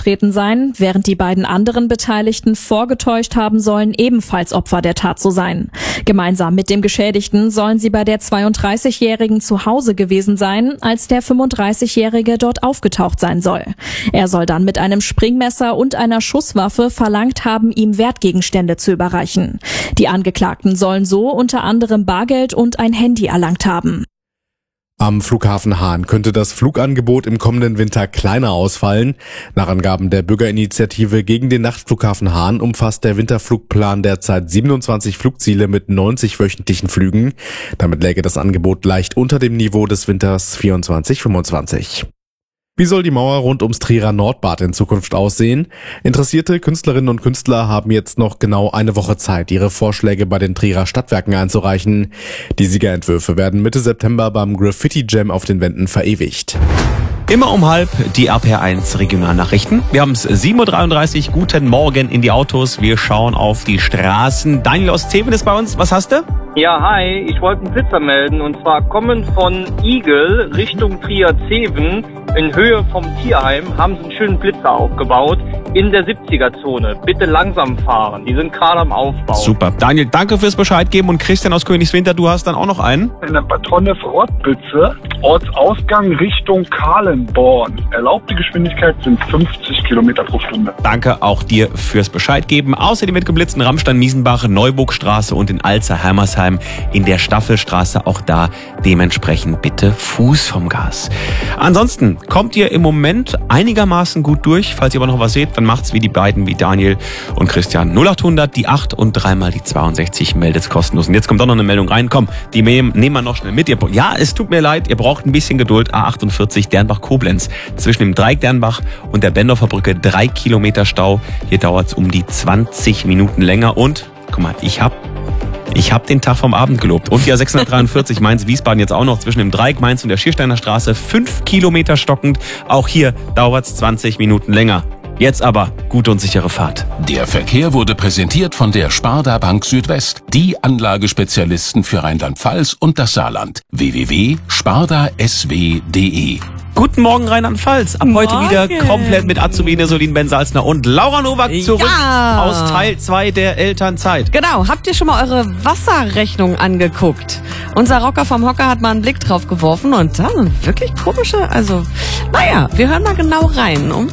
aufgetreten sein, während die beiden anderen Beteiligten vorgetäuscht haben sollen, ebenfalls Opfer der Tat zu sein. Gemeinsam mit dem Geschädigten sollen sie bei der 32-Jährigen zu Hause gewesen sein, als der 35-Jährige dort aufgetaucht sein soll. Er soll dann mit einem Springmesser und einer Schusswaffe verlangt haben, ihm Wertgegenstände zu überreichen. Die Angeklagten sollen so unter anderem Bargeld und ein Handy erlangt haben. Am Flughafen Hahn könnte das Flugangebot im kommenden Winter kleiner ausfallen. Nach Angaben der Bürgerinitiative gegen den Nachtflughafen Hahn umfasst der Winterflugplan derzeit 27 Flugziele mit 90 wöchentlichen Flügen. Damit läge das Angebot leicht unter dem Niveau des Winters 24/25. Wie soll die Mauer rund ums Trierer Nordbad in Zukunft aussehen? Interessierte Künstlerinnen und Künstler haben jetzt noch genau eine Woche Zeit, ihre Vorschläge bei den Trierer Stadtwerken einzureichen. Die Siegerentwürfe werden Mitte September beim Graffiti Jam auf den Wänden verewigt. Immer um 12:30 die RPR1 Regionalnachrichten. Wir haben es 7:33 Uhr. Guten Morgen in die Autos. Wir schauen auf die Straßen. Daniel aus Zeven ist bei uns. Was hast du? Ja, hi. Ich wollte einen Blitzer melden. Und zwar kommen von Igel Richtung Trier-Zeven in Höhe vom Tierheim haben sie einen schönen Blitzer aufgebaut in der 70er-Zone. Bitte langsam fahren. Die sind gerade am Aufbau. Super. Daniel, danke fürs Bescheid geben. Und Christian aus Königswinter, du hast dann auch noch einen? In der Patronne Rottbütze, Ortsausgang Richtung Kahlenborn. Erlaubte Geschwindigkeit sind 50 Kilometer pro Stunde. Danke auch dir fürs Bescheid geben. Außerdem mit geblitzten Rammstein-Miesenbach, Neuburgstraße und in Alzer-Hermersheim in der Staffelstraße. Auch da dementsprechend bitte Fuß vom Gas. Ansonsten kommt ihr im Moment einigermaßen gut durch. Falls ihr aber noch was seht, dann macht's wie die beiden, wie Daniel und Christian. 0800, die 8 und 3 mal die 62, meldet's kostenlos. Und jetzt kommt doch noch eine Meldung rein. Komm, die nehmen wir noch schnell mit. Ja, es tut mir leid, ihr braucht ein bisschen Geduld. A48 Dernbach-Koblenz. Zwischen dem Dreieck Dernbach und der Bendorfer Brücke 3 Kilometer Stau. Hier dauert's um die 20 Minuten länger. Und, guck mal, ich hab den Tag vom Abend gelobt. Und die A643 Mainz-Wiesbaden jetzt auch noch zwischen dem Dreieck Mainz und der Schiersteiner Straße 5 Kilometer stockend. Auch hier dauert's 20 Minuten länger. Jetzt aber gute und sichere Fahrt. Der Verkehr wurde präsentiert von der Sparda Bank Südwest. Die Anlagespezialisten für Rheinland-Pfalz und das Saarland. www.spardasw.de. Guten Morgen Rheinland-Pfalz. Ab heute wieder komplett mit Azubine Solin Ben-Salzner und Laura Nowak zurück aus Teil 2 der Elternzeit. Genau, habt ihr schon mal eure Wasserrechnung angeguckt? Unser Rocker vom Hocker hat mal einen Blick drauf geworfen und da sind wirklich komische, wir hören mal genau rein.